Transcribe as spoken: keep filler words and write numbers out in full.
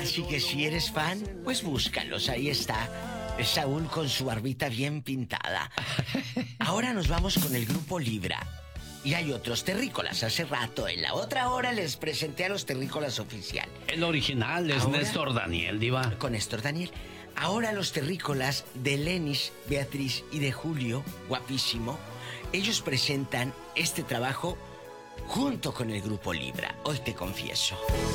Así que si eres fan, pues búscalos, ahí está. Es Saúl con su barbita bien pintada. Ahora nos vamos con el grupo Libra. Y hay otros terrícolas. Hace rato, en la otra hora, les presenté a los terrícolas oficial. El original es Ahora, Néstor Daniel, diva. Con Néstor Daniel. Ahora los terrícolas de Lenis, Beatriz y de Julio, guapísimo, ellos presentan este trabajo junto con el grupo Libra. Hoy te confieso.